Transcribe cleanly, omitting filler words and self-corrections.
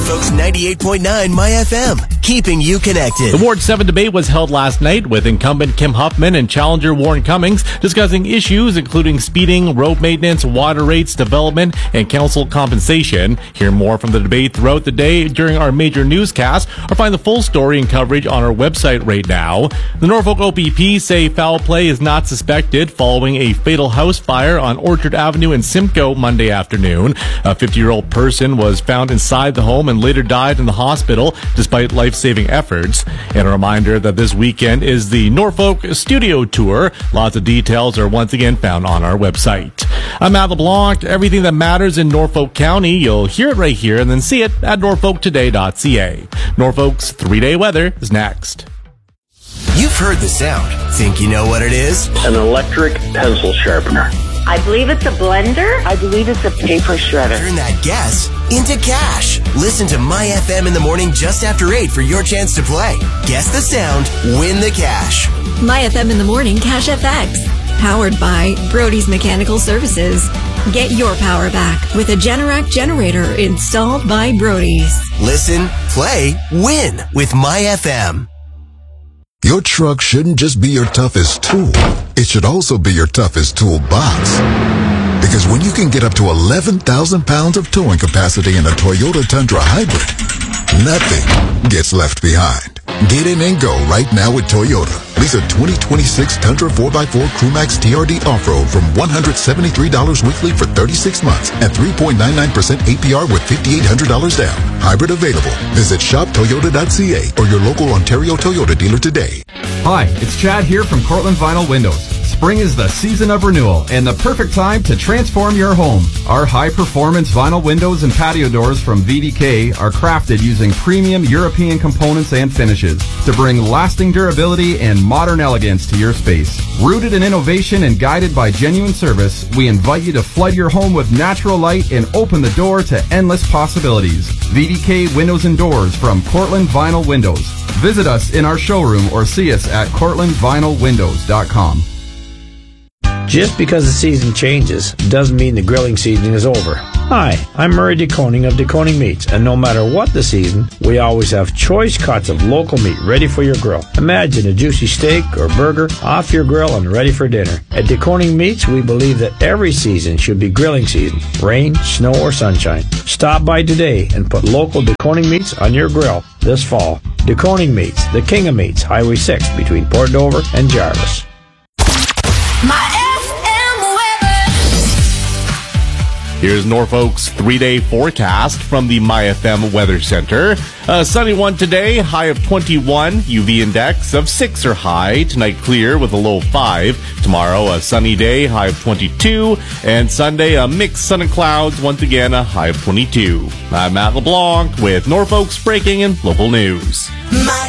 Norfolk's 98.9 MyFM, keeping you connected. The Ward 7 debate was held last night with incumbent Kim Huffman and challenger Warren Cummings discussing issues including speeding, road maintenance, water rates, development, and council compensation. Hear more from the debate throughout the day during our major newscast, or find the full story and coverage on our website right now. The Norfolk OPP say foul play is not suspected following a fatal house fire on Orchard Avenue in Simcoe Monday afternoon. A 50-year-old person was found inside the home and later died in the hospital despite life-saving efforts. And a reminder that this weekend is the Norfolk Studio Tour. Lots of details are once again found on our website. I'm Matt LeBlanc. Everything that matters in Norfolk County, you'll hear it right here and then see it at norfolktoday.ca. Norfolk's 3-day weather is next. You've heard the sound. Think you know what it is? An electric pencil sharpener. I believe it's a blender. I believe it's a paper shredder. Turn that guess into cash. Listen to My FM in the morning just after 8 for your chance to play. Guess the sound, win the cash. My FM in the morning, Cash FX. Powered by Brody's Mechanical Services. Get your power back with a Generac generator installed by Brody's. Listen, play, win with My FM. Your truck shouldn't just be your toughest tool. It should also be your toughest toolbox. Because when you can get up to 11,000 pounds of towing capacity in a Toyota Tundra Hybrid, nothing gets left behind. Get in and go right now with Toyota. Lease a 2026 Tundra 4x4 Crewmax TRD off-road from $173 weekly for 36 months at 3.99% APR with $5,800 down. Hybrid available. Visit shoptoyota.ca or your local Ontario Toyota dealer today. Hi, it's Chad here from Cortland Vinyl Windows. Spring is the season of renewal and the perfect time to transform your home. Our high-performance vinyl windows and patio doors from VDK are crafted using premium European components and finishes to bring lasting durability and modern elegance to your space. Rooted in innovation and guided by genuine service, we invite you to flood your home with natural light and open the door to endless possibilities. VDK Windows and Doors from Cortland Vinyl Windows. Visit us in our showroom or see us at cortlandvinylwindows.com. Just because the season changes doesn't mean the grilling season is over. Hi, I'm Murray DeConing of DeConing Meats, and no matter what the season, we always have choice cuts of local meat ready for your grill. Imagine a juicy steak or burger off your grill and ready for dinner. At DeConing Meats, we believe that every season should be grilling season, rain, snow, or sunshine. Stop by today and put local DeConing Meats on your grill this fall. DeConing Meats, the king of meats, Highway 6 between Port Dover and Jarvis. Here's Norfolk's 3-day forecast from the MyFM Weather Center. A sunny one today, high of 21, UV index of 6 or high. Tonight clear with a low 5. Tomorrow a sunny day, high of 22. And Sunday a mixed sun and clouds, once again a high of 22. I'm Matt LeBlanc with Norfolk's breaking and local news.